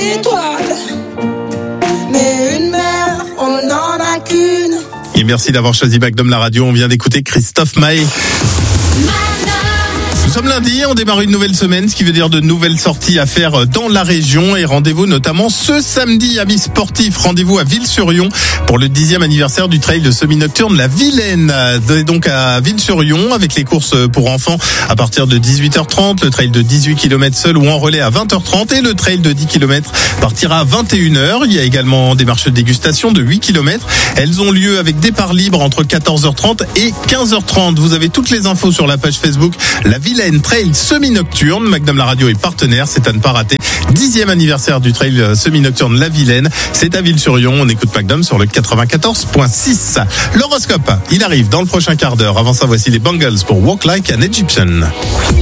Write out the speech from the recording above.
d'étoiles. Mais une mère, on n'en a qu'une. Et merci d'avoir choisi Magnum la radio. On vient d'écouter Christophe Maé. Nous sommes lundi, on démarre une nouvelle semaine, ce qui veut dire de nouvelles sorties à faire dans la région et rendez-vous notamment ce samedi, amis sportifs, rendez-vous à Ville-sur-Yon pour le 10e anniversaire du trail de semi-nocturne La Vilaine. Donc à Ville-sur-Yon avec les courses pour enfants à partir de 18h30, le trail de 18 km seul ou en relais à 20h30 et le trail de 10 km partira à 21h. Il y a également des marches de dégustation de 8 km. Elles ont lieu avec départ libre entre 14h30 et 15h30. Vous avez toutes les infos sur la page Facebook La Vilaine Trail semi-nocturne. Magnum la radio est partenaire, c'est à ne pas rater. 10e anniversaire du trail semi-nocturne La Vilaine. C'est à Ville-sur-Yon. On écoute Magnum sur le 94.6. L'horoscope, il arrive dans le prochain quart d'heure. Avant ça, voici les Bangles pour Walk Like an Egyptian.